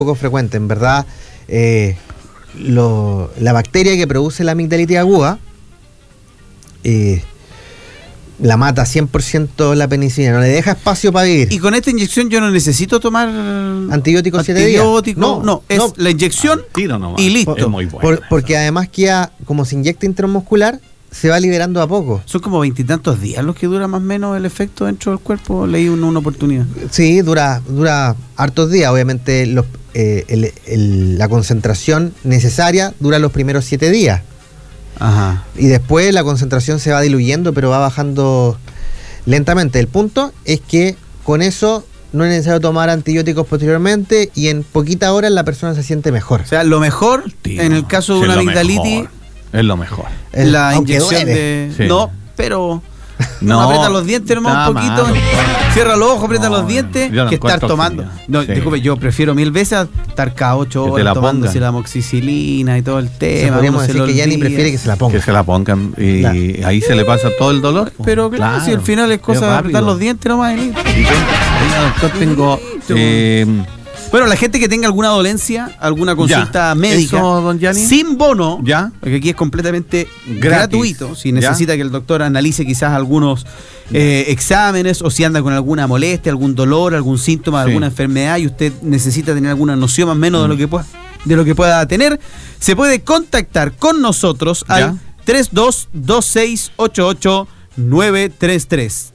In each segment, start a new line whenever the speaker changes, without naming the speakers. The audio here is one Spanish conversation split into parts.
poco frecuente. En verdad, la bacteria que produce la amigdalitis aguda la mata 100% la penicilina, no le deja espacio para vivir.
Y con esta inyección yo no necesito tomar
antibióticos 7 días.
No, la inyección y listo.
Es muy bueno. Porque además queda, como se inyecta intramuscular, se va liberando a poco.
Son como 20 y tantos días los que dura más o menos el efecto dentro del cuerpo. Leí una oportunidad.
Sí, dura hartos días. Obviamente la concentración necesaria dura los primeros 7 días.
Ajá.
Y después la concentración se va diluyendo, pero va bajando lentamente. El punto es que con eso no es necesario tomar antibióticos posteriormente y en poquitas horas la persona se siente mejor.
O sea, lo mejor, en el caso de una amigdalitis,
es lo mejor.
La inyección de... Sí. No, pero... No, aprieta los dientes nomás un poquito, cierra los ojos, aprieta los dientes, que estar tomando. No, disculpe, yo prefiero 1000 veces estar cada 8 horas tomándose la amoxicilina y todo el tema.
Podríamos decir que ya ni prefiere que se la pongan.
Que se la pongan y ahí se le pasa todo el dolor.
Pero claro, si al final es cosa de apretar los dientes nomás.
Doctor, tengo...
Bueno, la gente que tenga alguna dolencia, alguna consulta médica,
eso, don Gianni,
sin bono, porque aquí es completamente gratuito. Si necesita que el doctor analice quizás algunos exámenes o si anda con alguna molestia, algún dolor, algún síntoma de alguna enfermedad y usted necesita tener alguna noción más o menos de lo que pueda tener, se puede contactar con nosotros al 322688-933.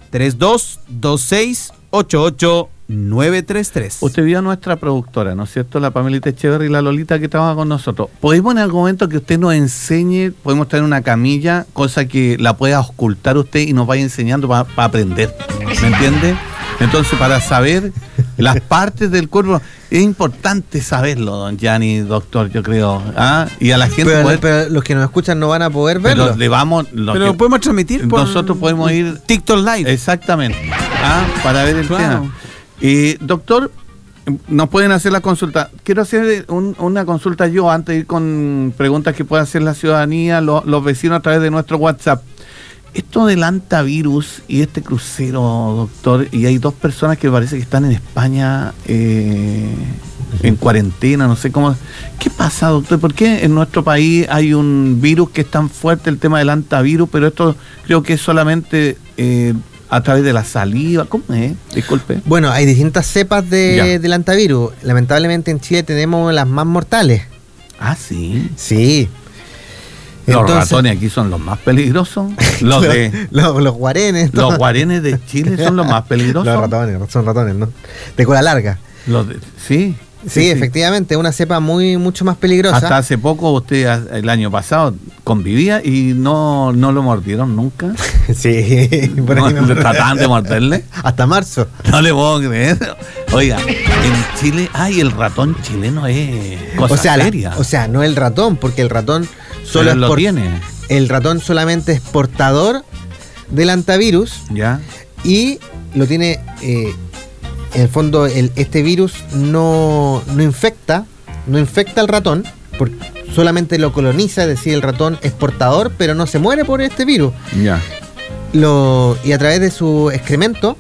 322688-933.
Usted vio a nuestra productora, ¿no es cierto? La Pamelita Echeverry y la Lolita que trabaja con nosotros. ¿Podemos en algún momento que usted nos enseñe, podemos traer una camilla, cosa que la pueda ocultar usted y nos vaya enseñando para aprender? ¿Me entiende? Entonces, para saber las partes del cuerpo, es importante saberlo, don Gianni, doctor, yo creo. Y a la gente...
Pero los que nos escuchan no van a poder verlo.
Pero podemos transmitir por...
Nosotros podemos ir...
TikTok Live.
Exactamente. Para ver el tema. Doctor, nos pueden hacer la consulta. Quiero hacer una consulta yo antes de ir con preguntas que pueda hacer la ciudadanía, los vecinos a través de nuestro WhatsApp. Esto del antivirus y este crucero, doctor, y hay 2 personas que parece que están en España en cuarentena, no sé cómo. ¿Qué pasa, doctor? ¿Por qué en nuestro país hay un virus que es tan fuerte, el tema del antivirus, pero esto creo que es solamente... a través de la saliva? ¿Cómo es? Disculpe.
Bueno, hay distintas cepas del antivirus. Lamentablemente en Chile tenemos las más mortales.
¿Sí?
Sí.
Los ratones aquí son los más peligrosos.
Los guarenes.
Los guarenes de Chile son los más peligrosos.
Los ratones, son ratones, ¿no? De cola larga. Sí, efectivamente, una cepa mucho más peligrosa.
Hasta hace poco, usted el año pasado convivía y no lo mordieron nunca.
Sí,
por ahí trataban de morderle.
Hasta marzo.
No le puedo creer. Oiga, en Chile, el ratón chileno es cosa seria.
O sea, no el ratón, porque el ratón solo
lo tiene.
El ratón solamente es portador del antivirus.
Ya.
Y lo tiene... en el fondo, este virus no infecta al ratón, solamente lo coloniza, es decir, el ratón es portador, pero no se muere por este virus.
Ya.
Y a través de su excremento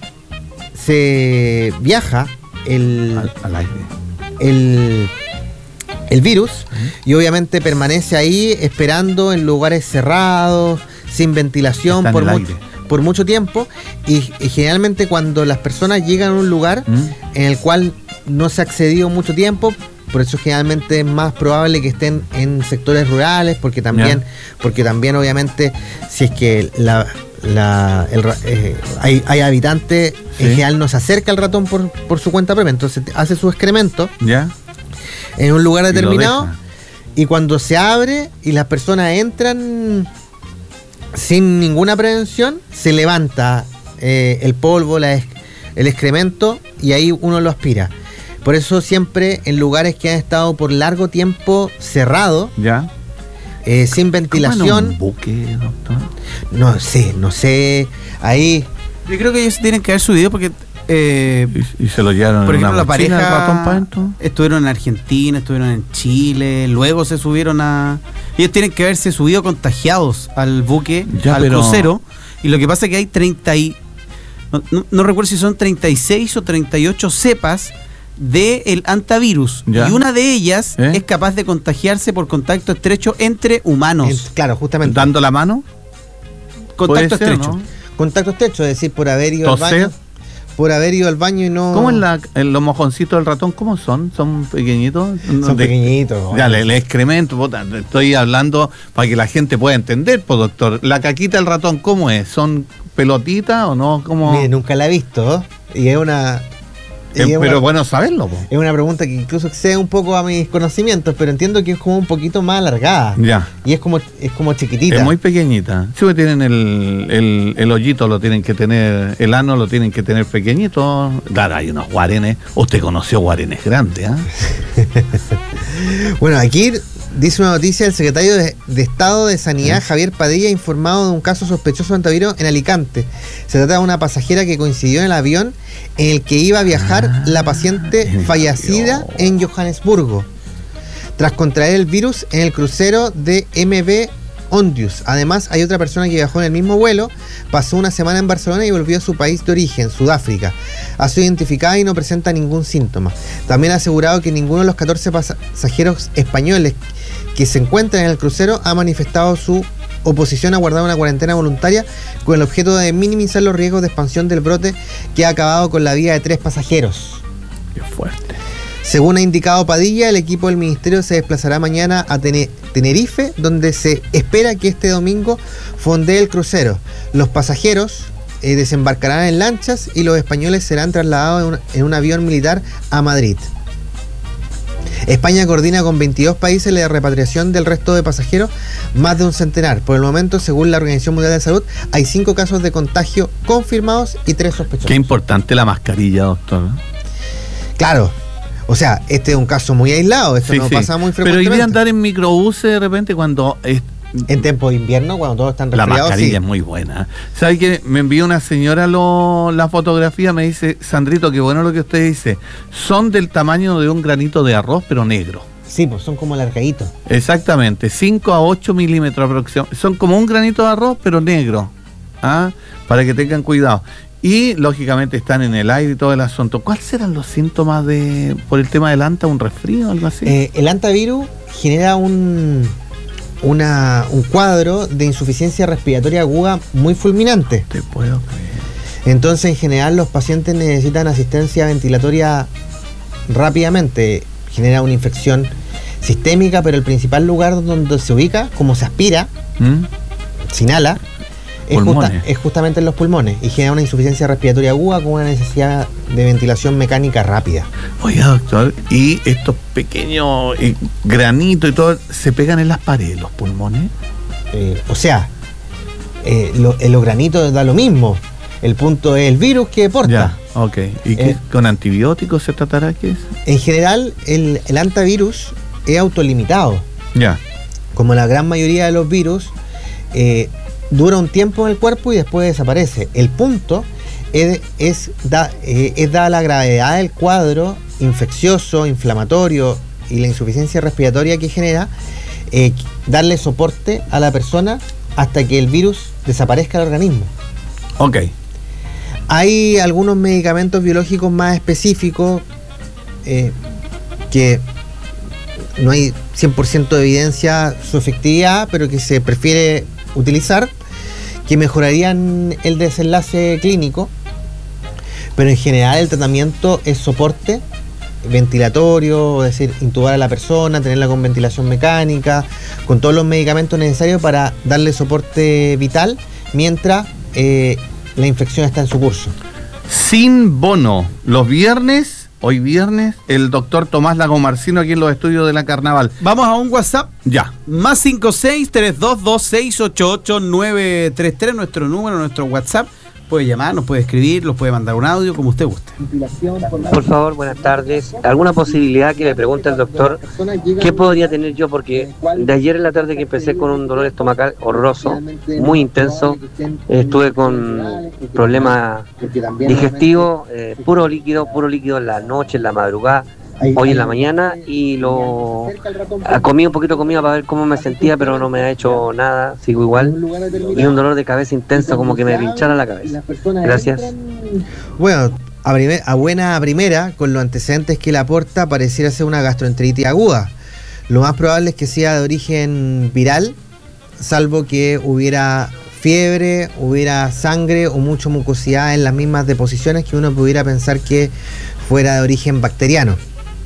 se viaja al aire el virus, y obviamente permanece ahí esperando en lugares cerrados, sin ventilación, por mucho tiempo, y generalmente cuando las personas llegan a un lugar en el cual no se ha accedido mucho tiempo, por eso generalmente es más probable que estén en sectores rurales, porque también obviamente si es que hay habitantes, en general no se acerca al ratón por su cuenta propia, entonces hace su excremento en un lugar determinado, y cuando se abre y las personas entran sin ninguna prevención, se levanta el polvo, el excremento, y ahí uno lo aspira. Por eso siempre en lugares que han estado por largo tiempo cerrados, sin ventilación.
¿Cómo en un buque, doctor?
No sé. Ahí.
Yo creo que ellos tienen que haber subido porque...
y se lo llevaron
por
en
ejemplo,
una
la pareja
ratón para adentro.
Estuvieron en Argentina, estuvieron en Chile, luego se subieron ellos tienen que haberse subido contagiados al buque, crucero, y lo que pasa es que hay no recuerdo si son 36 o 38 cepas del antivirus.
Ya.
Y una de ellas es capaz de contagiarse por contacto estrecho entre humanos.
Claro, justamente.
¿Dando la mano?
Contacto estrecho.
¿No?
Contacto estrecho, es decir, por haber ido al baño. Por haber ido al baño y no...
¿Cómo los mojoncitos del ratón? ¿Cómo son? ¿Son pequeñitos?
Son pequeñitos.
Ya, el excremento, estoy hablando para que la gente pueda entender, pues, doctor. ¿La caquita del ratón cómo es? ¿Son pelotitas o no? ¿Cómo?
Mire, nunca la he visto, y es una...
pero bueno saberlo, po.
Es una pregunta que incluso excede un poco a mis conocimientos, pero entiendo que es como un poquito más alargada.
Ya.
Y es como chiquitita.
Es muy pequeñita. Si tienen el hoyito, lo tienen que tener, el ano lo tienen que tener pequeñito. Claro, hay unos guarenes. Usted conoció guarenes grandes, ¿ah?
Bueno, aquí dice una noticia: el secretario de Estado de Sanidad, Javier Padilla, ha informado de un caso sospechoso de antivirus en Alicante. Se trata de una pasajera que coincidió en el avión en el que iba a viajar la paciente fallecida en Johannesburgo, tras contraer el virus en el crucero de MV Ondius. Además, hay otra persona que viajó en el mismo vuelo, pasó una semana en Barcelona y volvió a su país de origen, Sudáfrica. Ha sido identificada y no presenta ningún síntoma. También ha asegurado que ninguno de los 14 pasajeros españoles que se encuentran en el crucero ha manifestado su oposición a guardar una cuarentena voluntaria con el objeto de minimizar los riesgos de expansión del brote que ha acabado con la vida de 3 pasajeros.
Qué fuerte.
Según ha indicado Padilla, el equipo del ministerio se desplazará mañana a Tenerife, donde se espera que este domingo fondee el crucero. Los pasajeros desembarcarán en lanchas y los españoles serán trasladados en un avión militar a Madrid. España coordina con 22 países la repatriación del resto de pasajeros, más de un centenar. Por el momento, según la Organización Mundial de Salud, hay 5 casos de contagio confirmados y 3 sospechosos.
Qué importante la mascarilla, doctor.
Claro. O sea, este es un caso muy aislado, esto no pasa muy frecuentemente.
Pero hoy día andar en microbuses de repente cuando...
en tiempo de invierno, cuando todos están resfriados.
La mascarilla es muy buena. ¿Sabe que me envió una señora la fotografía? Me dice, Sandrito, qué bueno lo que usted dice. Son del tamaño de un granito de arroz, pero negro.
Sí, pues son como alargaditos.
Exactamente, 5 a 8 milímetros aproximadamente. Son como un granito de arroz, pero negro. ¿Ah? Para que tengan cuidado. Y lógicamente están en el aire y todo el asunto. ¿Cuáles serán los síntomas por el tema del anta? ¿Un resfrío o algo así?
El antivirus genera un cuadro de insuficiencia respiratoria aguda muy fulminante.
Te puedo creer.
Entonces, en general, los pacientes necesitan asistencia ventilatoria rápidamente. Genera una infección sistémica, pero el principal lugar donde se ubica, como se aspira, se inhala, es justamente en los pulmones y genera una insuficiencia respiratoria aguda con una necesidad de ventilación mecánica rápida.
Oiga, doctor, y estos pequeños granitos y todo, ¿se pegan en las paredes los pulmones?
Los granitos da lo mismo. El punto es el virus que porta.
Ya, ok. ¿Y con antibióticos se tratará? ¿Qué es?
En general, el antivirus es autolimitado.
Ya. Como
la gran mayoría de los virus, dura un tiempo en el cuerpo y después desaparece. El punto es dada la gravedad del cuadro infeccioso, inflamatorio y la insuficiencia respiratoria que genera, darle soporte a la persona hasta que el virus desaparezca del organismo.
Ok.
Hay algunos medicamentos biológicos más específicos que no hay 100% de evidencia su efectividad, pero que se prefiere utilizar, que mejorarían el desenlace clínico, pero en general el tratamiento es soporte ventilatorio, es decir, intubar a la persona, tenerla con ventilación mecánica, con todos los medicamentos necesarios para darle soporte vital mientras la infección está en su curso.
Sin bono, los viernes, hoy viernes, el doctor Tomás Lagomarcino aquí en los estudios de la Carnaval.
Vamos a un WhatsApp.
Ya.
Más 56-3226-88933, nuestro número, nuestro WhatsApp. Puede llamar, nos puede escribir, los puede mandar un audio, como usted guste.
Por favor, buenas tardes. ¿Alguna posibilidad que me pregunte el doctor qué podría tener yo? Porque de ayer en la tarde que empecé con un dolor estomacal horroroso, muy intenso, estuve con problemas digestivos, puro líquido en la noche, en la madrugada, hoy en la mañana, y comí un poquito de comida para ver cómo me sentía, pero no me ha hecho nada, sigo igual, y un dolor de cabeza intenso, como que me pinchara la cabeza. Gracias.
Bueno, a buena primera, con los antecedentes que le aporta, pareciera ser una gastroenteritis aguda. Lo más probable es que sea de origen viral, salvo que hubiera fiebre, hubiera sangre o mucha mucosidad en las mismas deposiciones, que uno pudiera pensar que fuera de origen bacteriano.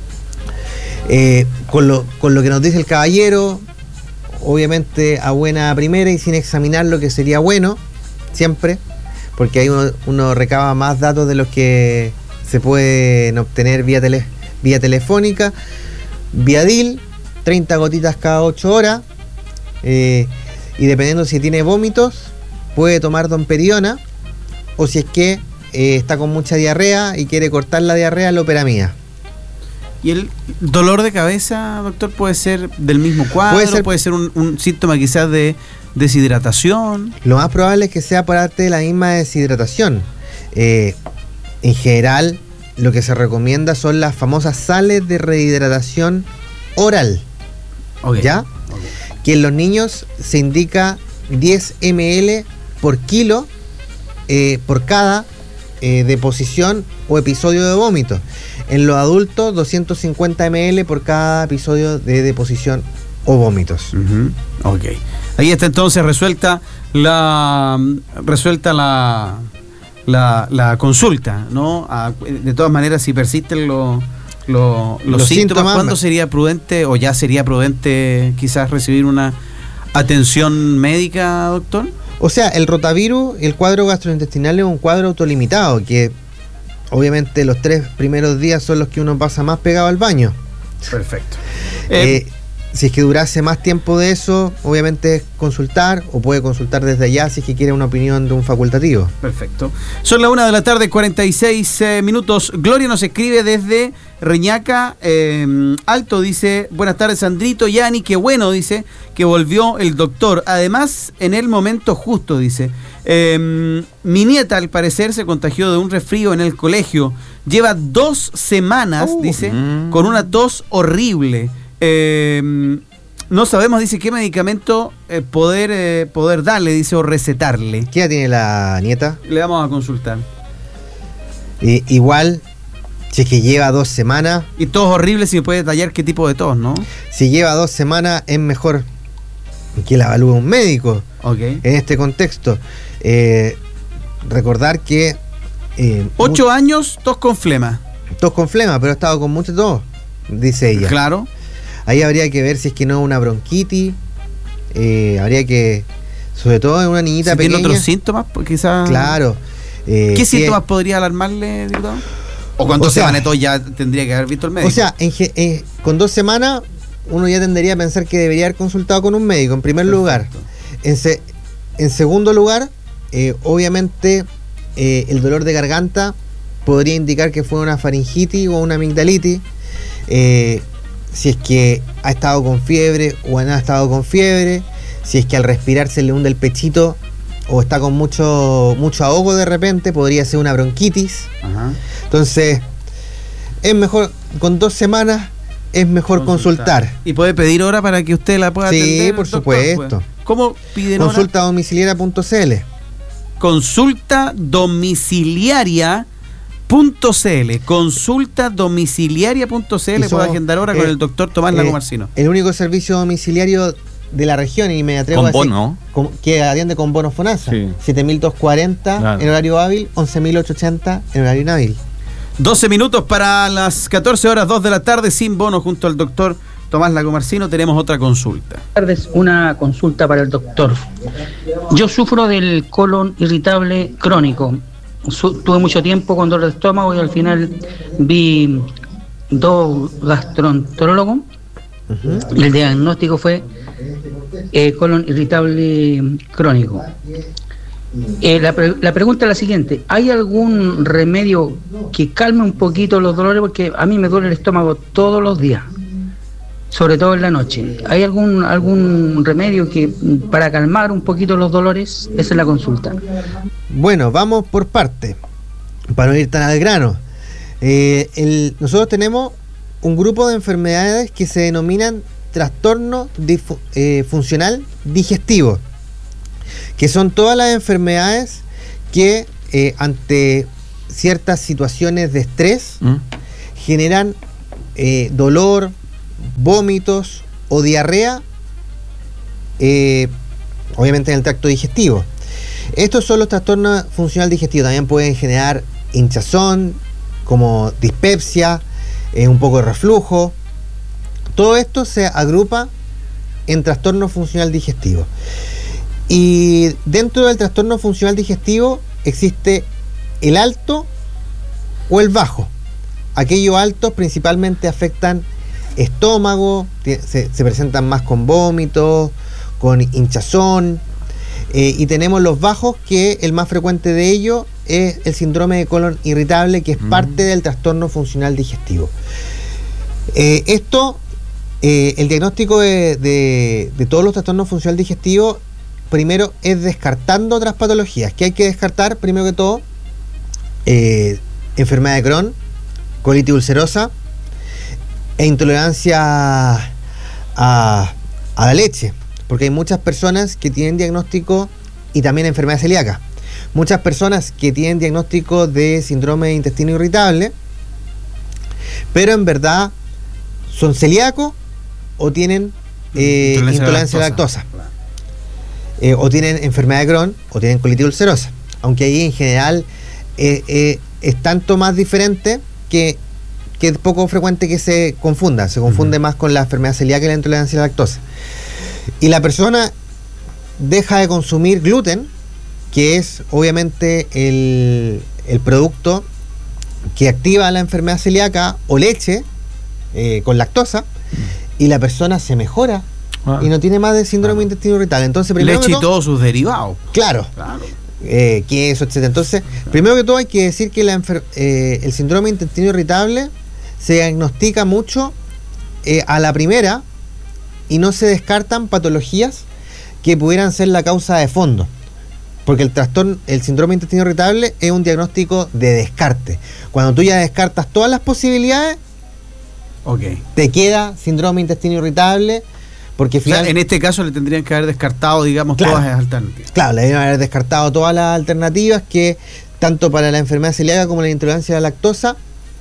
Con lo que nos dice el caballero, obviamente a buena primera y sin examinar lo que sería bueno, siempre, porque ahí uno recaba más datos de los que se pueden obtener vía telefónica. Viadil, 30 gotitas cada 8 horas, y dependiendo si tiene vómitos, puede tomar domperiona, o si es que está con mucha diarrea y quiere cortar la diarrea, loperamida.
¿Y el dolor de cabeza, doctor, puede ser del mismo cuadro? ¿Puede ser un síntoma quizás de deshidratación?
Lo más probable es que sea parte de la misma deshidratación. En general, lo que se recomienda son las famosas sales de rehidratación oral.
Okay.
¿Ya? Okay. Que en los niños se indica 10 ml por kilo por cada deposición o episodio de vómito. En los adultos, 250 ml por cada episodio de deposición o vómitos.
Ok. Ahí está entonces resuelta la consulta, ¿no? De todas maneras, si persisten los síntomas, ¿cuándo sería prudente o ya sería prudente quizás recibir una atención médica, doctor?
O sea, el rotavirus, el cuadro gastrointestinal es un cuadro autolimitado, que obviamente los 3 primeros días son los que uno pasa más pegado al baño.
Perfecto.
Si es que durase más tiempo de eso, obviamente es consultar, o puede consultar desde allá si es que quiere una opinión de un facultativo.
Perfecto. Son las 1:46 p.m. Gloria nos escribe desde Reñaca Alto, dice: buenas tardes, Sandrito, Yani, qué bueno, dice, que volvió el doctor. Además, en el momento justo, dice. Mi nieta, al parecer, se contagió de un resfrío en el colegio. Lleva 2 semanas, dice, con una tos horrible. No sabemos, dice, qué medicamento poder darle, dice, o recetarle.
¿Qué edad tiene la nieta?
Le vamos a consultar.
Igual, si es que lleva 2 semanas...
Y tos horrible, si me puede detallar qué tipo de tos, ¿no?
Si lleva 2 semanas, es mejor que la evalúe un médico.
Okay.
En este contexto. Recordar que...
8 años, tos con flema.
Tos con flema, pero ha estado con mucha tos, dice ella.
Claro.
Ahí habría que ver si es que no es una bronquitis. Habría que, sobre todo en una niñita pequeña.
¿Tiene otros síntomas? Quizás.
Claro.
¿Qué síntomas podría alarmarle, diputado? ¿O con 2 semanas todo ya tendría que haber visto el médico?
O sea, con 2 semanas uno ya tendría a pensar que debería haber consultado con un médico, en primer lugar. En segundo lugar, obviamente, el dolor de garganta podría indicar que fue una faringitis o una amigdalitis. Si es que ha estado con fiebre o no ha estado con fiebre, si es que al respirar se le hunde el pechito o está con mucho ahogo de repente, podría ser una bronquitis. Ajá. Entonces, es mejor, con 2 semanas, es mejor consultar.
¿Y puede pedir hora para que usted la pueda atender?
Sí, por supuesto.
Pues. ¿Cómo piden hora?
Consulta domiciliaria.cl.
Consulta domiciliaria.cl. Consulta domiciliaria.cl. Puede agendar hora con el doctor Tomás Lago Marcino.
El único servicio domiciliario de la región, y me atrevo
a decir
que atiende con bono FONASA. Sí. 7.240 claro. En horario hábil, 11.880 en horario inhábil.
12 minutos para las 14 horas, 2 de la tarde, sin bono, junto al doctor Tomás Lago Marcino. Tenemos otra consulta.
Buenas tardes, una consulta para el doctor. Yo sufro del colon irritable crónico. Tuve mucho tiempo con dolor de estómago y al final vi 2 gastroenterólogos. Y el diagnóstico fue colon irritable crónico. La pregunta es la siguiente: ¿hay algún remedio que calme un poquito los dolores? Porque a mí me duele el estómago todos los días, sobre todo en la noche. ¿Hay algún remedio para calmar un poquito los dolores? Esa es la consulta.
Bueno, vamos por parte, para no ir tan al grano. Nosotros tenemos un grupo de enfermedades que se denominan trastorno funcional digestivo, que son todas las enfermedades que ante ciertas situaciones de estrés generan dolor, vómitos o diarrea, obviamente en el tracto digestivo. Estos son los trastornos funcional digestivo. También pueden generar hinchazón, como dispepsia, un poco de reflujo. Todo esto se agrupa en trastorno funcional digestivo. Y dentro del trastorno funcional digestivo existe el alto o el bajo. Aquellos altos principalmente afectan estómago, se presentan más con vómitos, con hinchazón, y tenemos los bajos, que el más frecuente de ellos es el síndrome de colon irritable, que es parte del trastorno funcional digestivo. El diagnóstico de todos los trastornos funcional digestivo, primero es descartando otras patologías. ¿Qué hay que descartar? Primero que todo, enfermedad de Crohn, colitis ulcerosa e intolerancia a la leche, porque hay muchas personas que tienen diagnóstico, y también enfermedad celíaca. Muchas personas que tienen diagnóstico de síndrome de intestino irritable, pero en verdad son celíacos o tienen intolerancia a la lactosa. O tienen enfermedad de Crohn o tienen colitis ulcerosa. Aunque ahí en general es tanto más diferente que es poco frecuente que se confunda. Se confunde más con la enfermedad celíaca y la intolerancia a la lactosa. Y la persona deja de consumir gluten, que es obviamente el producto que activa la enfermedad celíaca, o leche con lactosa, y la persona se mejora y no tiene más de síndrome de intestino irritable. Entonces, primero
leche y todos sus derivados.
Claro. Queso, etc. Entonces, primero que todo hay que decir que el síndrome de intestino irritable se diagnostica mucho a la primera, y no se descartan patologías que pudieran ser la causa de fondo, porque el síndrome de intestino irritable es un diagnóstico de descarte. Cuando tú ya descartas todas las posibilidades, te queda síndrome de intestino irritable, porque
en este caso le tendrían que haber descartado, digamos, todas las alternativas.
Claro, le deben haber descartado todas las alternativas, que tanto para la enfermedad celíaca como la intolerancia a la lactosa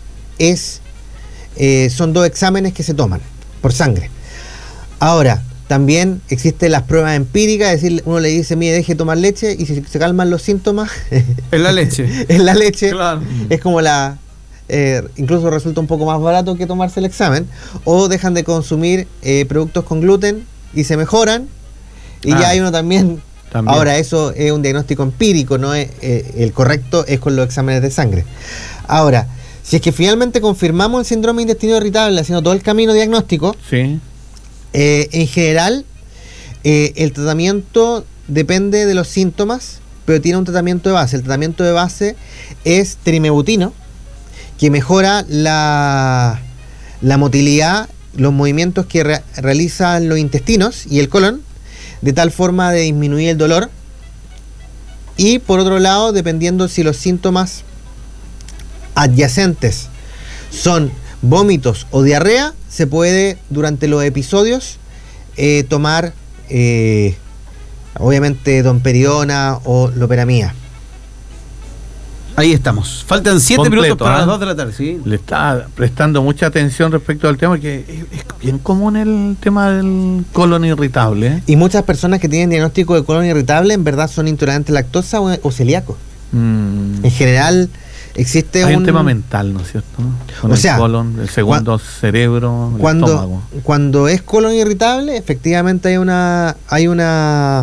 son 2 exámenes que se toman por sangre. Ahora, también existen las pruebas empíricas, es decir, uno le dice, mire, deje de tomar leche, y si se calman los síntomas...
En la leche.
En la leche.
Claro.
Es como incluso resulta un poco más barato que tomarse el examen. O dejan de consumir productos con gluten y se mejoran. Y ya hay uno también. Ahora, eso es un diagnóstico empírico, no es el correcto es con los exámenes de sangre. Ahora, si es que finalmente confirmamos el síndrome de intestino irritable haciendo todo el camino diagnóstico,
sí.
En general, el tratamiento depende de los síntomas, pero tiene un tratamiento de base. El tratamiento de base es trimebutino, que mejora la motilidad, los movimientos que realizan los intestinos y el colon, de tal forma de disminuir el dolor. Y por otro lado, dependiendo si los síntomas adyacentes son vómitos o diarrea, se puede durante los episodios tomar obviamente domperidona o loperamida.
Ahí estamos. Faltan 7 minutos para las 2 de la tarde. ¿Sí?
Le está prestando mucha atención respecto al tema, que es bien común el tema del colon irritable.
Y muchas personas que tienen diagnóstico de colon irritable en verdad son intolerantes a lactosa o celíacos. En general existe
un tema mental, ¿no es cierto? Con el colon, el segundo cerebro, el estómago.
Cuando es colon irritable, efectivamente hay una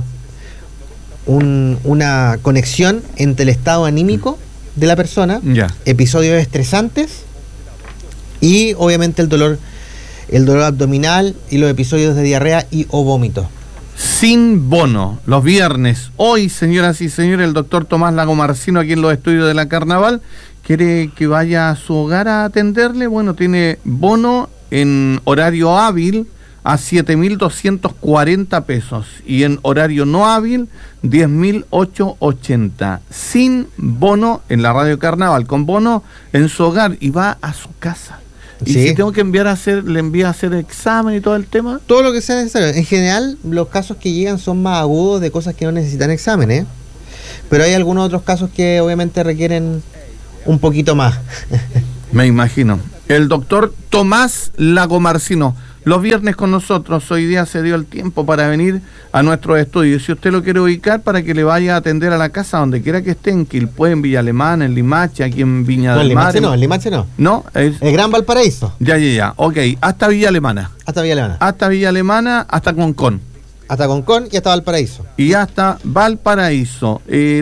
conexión entre el estado anímico de la persona, episodios estresantes, y obviamente el dolor abdominal y los episodios de diarrea o vómito.
Sin bono, los viernes. Hoy, señoras y señores, el doctor Tomás Lagomarcino, aquí en los estudios de la Carnaval, quiere que vaya a su hogar a atenderle. Bueno, tiene bono en horario hábil a 7.240 pesos y en horario no hábil 10.880. Sin bono en la Radio Carnaval, con bono en su hogar, y va a su casa. Y si tengo que le envía a hacer examen y todo el tema.
Todo lo que sea necesario. En general, los casos que llegan son más agudos, de cosas que no necesitan exámenes. Pero hay algunos otros casos que obviamente requieren un poquito más.
Me imagino. El doctor Tomás Lagomarcino, los viernes con nosotros. Hoy día se dio el tiempo para venir a nuestros estudios. Si usted lo quiere ubicar para que le vaya a atender a la casa donde quiera que esté, en Quilpué, en Villa Alemana, en Limache, aquí en Viña del Mar.
En Limache no.
No,
el Gran Valparaíso.
Ya. Ok, hasta Villa Alemana.
Hasta Villa Alemana,
hasta Concón.
Hasta Concón y hasta Valparaíso.
Y hasta Valparaíso.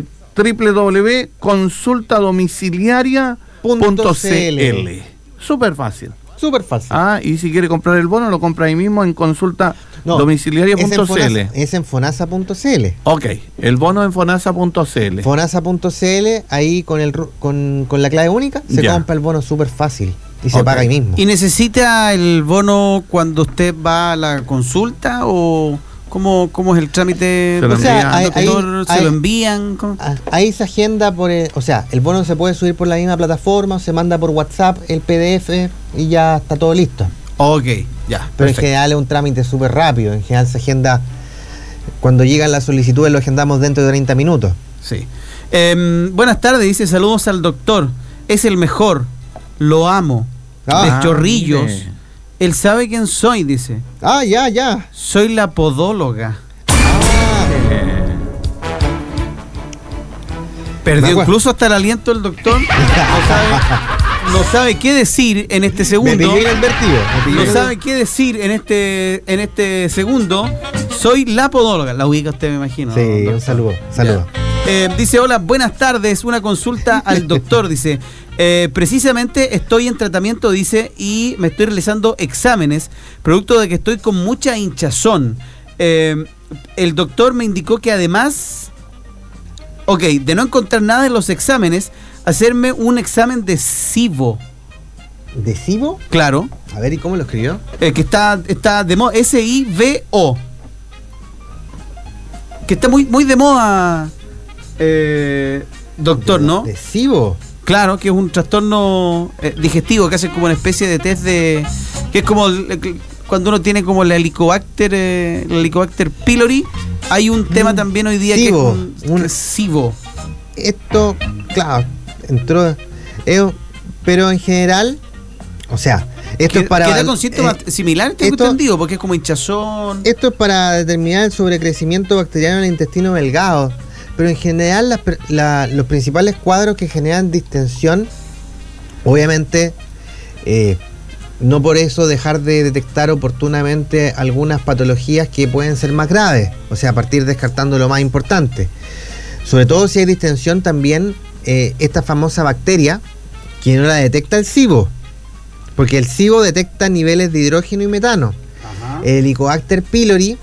www.consultadomiciliaria.cl. Súper fácil. Y si quiere comprar el bono, lo compra ahí mismo en consultadomiciliaria.cl.
Es en fonasa.cl.
Ok, el bono en fonasa.cl.
Fonasa.cl, ahí con la clave única, se compra el bono súper fácil y se paga ahí mismo.
¿Y necesita el bono cuando usted va a la consulta o cómo es el trámite?
Se
lo envían.
Ahí se agenda el bono se puede subir por la misma plataforma, se manda por WhatsApp el PDF y ya está todo listo.
Ok, ya.
Pero
perfecto.
En general es un trámite súper rápido. En general se agenda, cuando llegan las solicitudes lo agendamos dentro de 30 minutos.
Sí. Buenas tardes, dice, saludos al doctor. Es el mejor, lo amo. De Chorrillos. Él sabe quién soy, dice.
Ya.
Soy la podóloga. Perdió incluso hasta el aliento el doctor. No sabe qué decir en este segundo. No sabe qué decir en este segundo. Soy la podóloga. La ubica usted, me imagino.
Sí, ¿no? Un saludo.
Dice, hola, buenas tardes. Una consulta al doctor, dice. Precisamente estoy en tratamiento, dice, y me estoy realizando exámenes, producto de que estoy con mucha hinchazón. El doctor me indicó que además, de no encontrar nada en los exámenes, hacerme un examen de SIBO.
¿De SIBO?
Claro.
A ver, ¿y cómo lo escribió?
Que está de moda, SIVO. Que está muy de moda, doctor, ¿no?
¿De SIBO?
Claro, que es un trastorno digestivo, que hace como una especie de test que es como cuando uno tiene como la Helicobacter pylori. Hay un tema también hoy día
SIBO,
que es SIBO.
Esto, claro, entró, pero en general, esto es para...
¿Queda con síntomas similares? Tengo entendido, porque es como hinchazón.
Esto es para determinar el sobrecrecimiento bacteriano en el intestino delgado. Pero en general los principales cuadros que generan distensión, obviamente, no por eso dejar de detectar oportunamente algunas patologías que pueden ser más graves, a partir descartando lo más importante. Sobre todo si hay distensión también, esta famosa bacteria, que no la detecta el SIBO, porque el SIBO detecta niveles de hidrógeno y metano. Ajá. El Helicobacter pylori,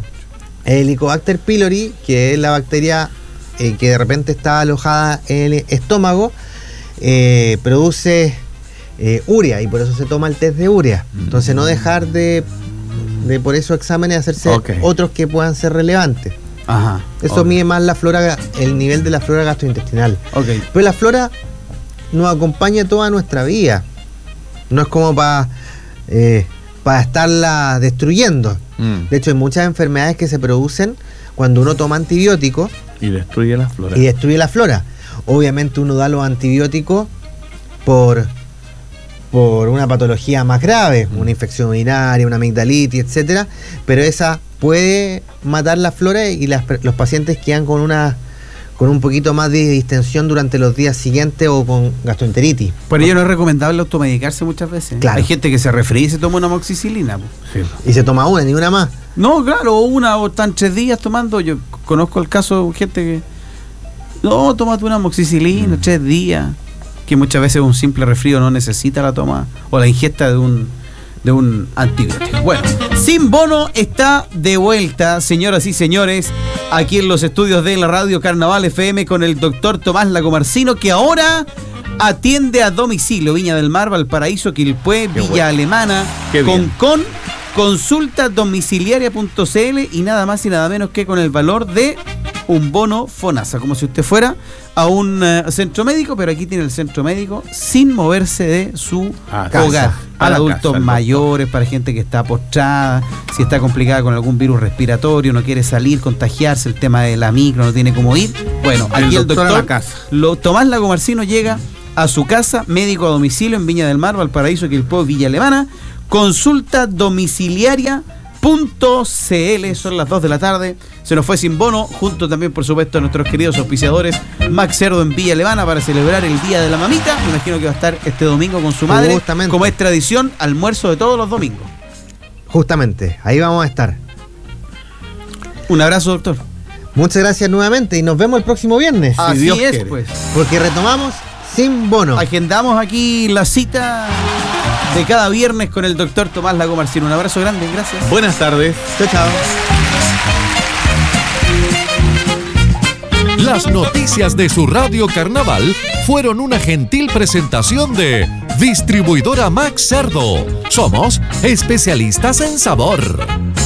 que es la bacteria que de repente está alojada en el estómago, produce urea, y por eso se toma el test de urea. Entonces no dejar de por esos exámenes hacerse otros que puedan ser relevantes.
Ajá.
Eso mide más el nivel de la flora gastrointestinal. Pero la flora nos acompaña toda nuestra vida. No es como para estarla destruyendo. De hecho, hay muchas enfermedades que se producen cuando uno toma antibióticos
y destruye la flora.
Obviamente uno da los antibióticos por una patología más grave, una infección urinaria, una amigdalitis, etcétera, pero esa puede matar la flora y los pacientes quedan con un poquito más de distensión durante los días siguientes o con gastroenteritis.
Por ello no es recomendable automedicarse muchas veces.
Claro.
Hay gente que se resfría y se toma una amoxicilina.
Sí. Y se toma una, ni una más.
No, claro, una o están 3 días tomando. Yo conozco el caso de gente que... No, tómate una amoxicilina, 3 días. Que muchas veces un simple resfrío no necesita la toma o la ingesta de un antibiótico. Bueno, Sin Bono está de vuelta, señoras y señores, aquí en los estudios de la radio Carnaval FM con el doctor Tomás Lagomarcino, que ahora atiende a domicilio. Viña del Mar, Valparaíso, Quilpué, Villa Alemana, Concón, consultadomiciliaria.cl y nada más y nada menos que con el valor de un bono FONASA, como si usted fuera a un centro médico, pero aquí tiene el centro médico sin moverse de su hogar. Para adultos mayores, para gente que está postrada, si está complicada con algún virus respiratorio, no quiere salir, contagiarse, el tema de la micro, no tiene cómo ir. Bueno, aquí el doctor
a la casa.
Tomás Lagomarcino llega a su casa, médico a domicilio en Viña del Mar, Valparaíso, Quilpué, Villa Alemana. Consulta domiciliaria.cl. Son las 2 de la tarde. Se nos fue sin bono, junto también, por supuesto, a nuestros queridos auspiciadores Max Cerdo en Villa Alemana para celebrar el Día de la Mamita. Me imagino que va a estar este domingo con su madre.
Justamente.
Como es tradición, almuerzo de todos los domingos.
Justamente, ahí vamos a estar.
Un abrazo, doctor.
Muchas gracias nuevamente y nos vemos el próximo viernes.
Así
si Dios
es,
quiere.
pues.
Porque retomamos sin bono.
Agendamos aquí la cita de cada viernes con el doctor Tomás Lago Marcino. Un abrazo grande, gracias.
Buenas tardes.
Chao, chao.
Las noticias de su radio Carnaval fueron una gentil presentación de Distribuidora Max Cerdo. Somos especialistas en sabor.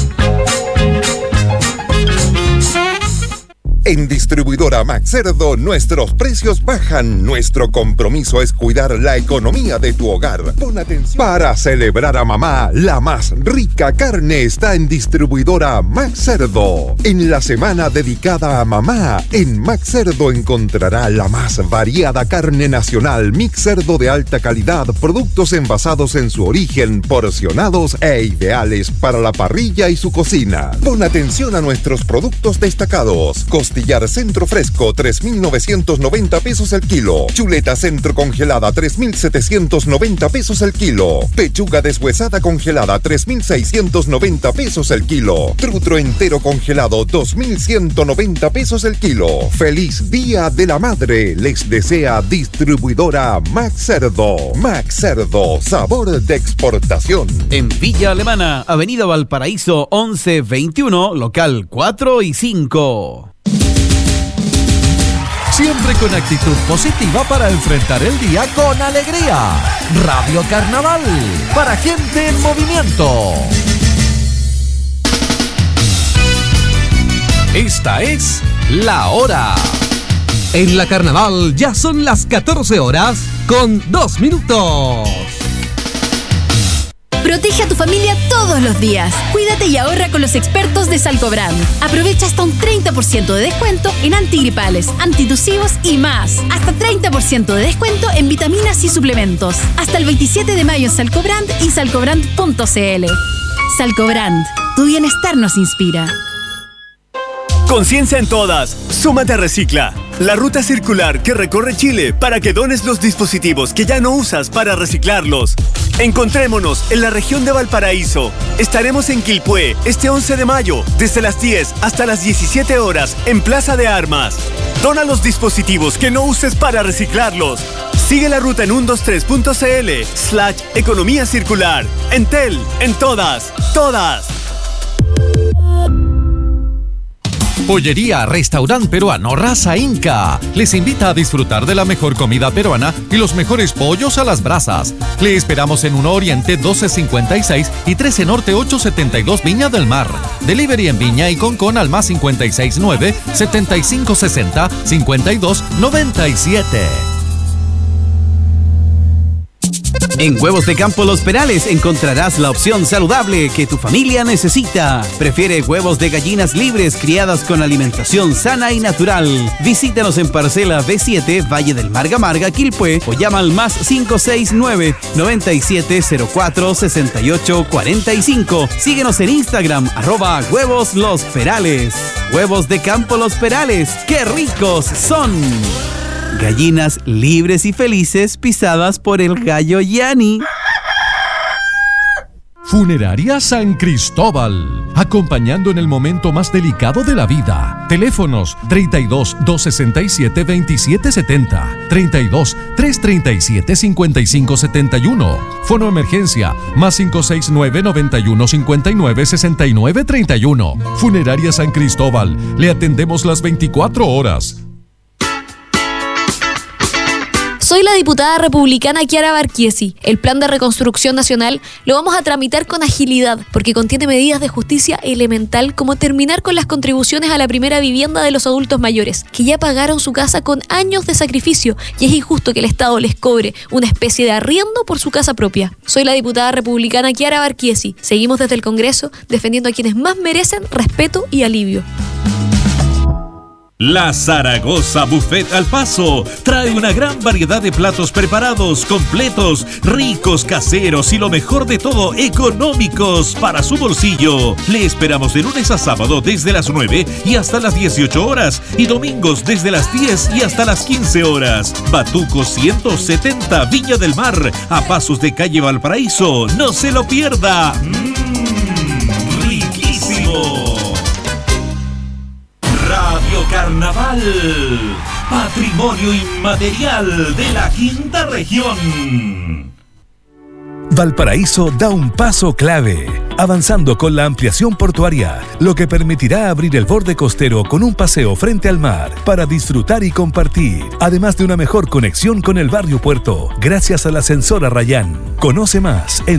En Distribuidora Max Cerdo, nuestros precios bajan. Nuestro compromiso es cuidar la economía de tu hogar. Pon atención. Para celebrar a mamá, la más rica carne está en Distribuidora Max Cerdo. En la semana dedicada a mamá, en Max Cerdo encontrará la más variada carne nacional, mix cerdo de alta calidad, productos envasados en su origen, porcionados e ideales para la parrilla y su cocina. Pon atención a nuestros productos destacados. Costillar centro fresco, 3.990 pesos el kilo. Chuleta centro congelada, 3.790 pesos el kilo. Pechuga deshuesada congelada, 3.690 pesos el kilo. Trutro entero congelado, 2.190 pesos el kilo. ¡Feliz Día de la Madre! Les desea Distribuidora Max Cerdo. Max Cerdo, sabor de exportación.
En Villa Alemana, Avenida Valparaíso 1121, local 4 y 5.
Siempre con actitud positiva para enfrentar el día con alegría. Radio Carnaval, para gente en movimiento. Esta es La Hora. En la Carnaval ya son las 14 horas con 2 minutos.
Protege a tu familia todos los días. Cuídate y ahorra con los expertos de Salcobrand. Aprovecha hasta un 30% de descuento en antigripales, antitusivos y más. Hasta 30% de descuento en vitaminas y suplementos. Hasta el 27 de mayo en Salcobrand y salcobrand.cl. Salcobrand, tu bienestar nos inspira.
Conciencia en todas. Súmate a Recicla, la ruta circular que recorre Chile para que dones los dispositivos que ya no usas para reciclarlos. Encontrémonos en la región de Valparaíso. Estaremos en Quilpué este 11 de mayo, desde las 10 hasta las 17 horas, en Plaza de Armas. Dona los dispositivos que no uses para reciclarlos. Sigue la ruta en 123.cl/economía circular. Entel, en todas, todas.
Pollería Restaurant Peruano Raza Inca les invita a disfrutar de la mejor comida peruana y los mejores pollos a las brasas. Le esperamos en 1 Oriente 1256 y 13 Norte 872 Viña del Mar. Delivery en Viña y Concón al más 569 7560 5297.
En Huevos de Campo Los Perales encontrarás la opción saludable que tu familia necesita. Prefiere huevos de gallinas libres criadas con alimentación sana y natural. Visítanos en Parcela B7, Valle del Marga Marga, Quilpué, o llama al más 569-9704-6845. Síguenos en Instagram, @Huevos Los Perales. Huevos de Campo Los Perales, ¡qué ricos son! Gallinas libres y felices pisadas por el gallo Yani.
Funeraria San Cristóbal, acompañando en el momento más delicado de la vida. Teléfonos 32 267 2770, 32 337 5571. Fono emergencia más 569 91 59 69 31. Funeraria San Cristóbal, le atendemos las 24 horas.
Soy la diputada republicana Chiara Barquiesi. El plan de reconstrucción nacional lo vamos a tramitar con agilidad porque contiene medidas de justicia elemental como terminar con las contribuciones a la primera vivienda de los adultos mayores, que ya pagaron su casa con años de sacrificio y es injusto que el Estado les cobre una especie de arriendo por su casa propia. Soy la diputada republicana Chiara Barquiesi. Seguimos desde el Congreso defendiendo a quienes más merecen respeto y alivio.
La Zaragoza Buffet al Paso trae una gran variedad de platos preparados, completos, ricos, caseros y lo mejor de todo, económicos para su bolsillo. Le esperamos de lunes a sábado desde las 9 y hasta las 18 horas y domingos desde las 10 y hasta las 15 horas. Batuco 170, Viña del Mar, a pasos de calle Valparaíso. ¡No se lo pierda! ¡Riquísimo! Radio Carnaval, patrimonio inmaterial de la Quinta Región.
Valparaíso da un paso clave, avanzando con la ampliación portuaria, lo que permitirá abrir el borde costero con un paseo frente al mar para disfrutar y compartir, además de una mejor conexión con el barrio Puerto, gracias al ascensor Arrayán. Conoce más en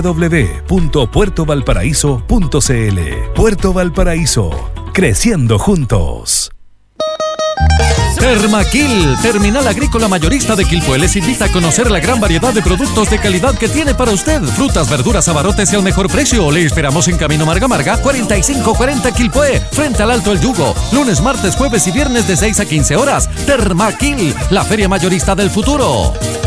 www.puertovalparaíso.cl. Puerto Valparaíso, creciendo juntos.
Termaquil, Terminal Agrícola Mayorista de Quilpué, les invita a conocer la gran variedad de productos de calidad que tiene para usted. Frutas, verduras, abarrotes y al mejor precio. Le esperamos en Camino Marga Marga, 4540 Quilpué, frente al Alto El Yugo. Lunes, martes, jueves y viernes de 6 a 15 horas. Termaquil, la feria mayorista del futuro.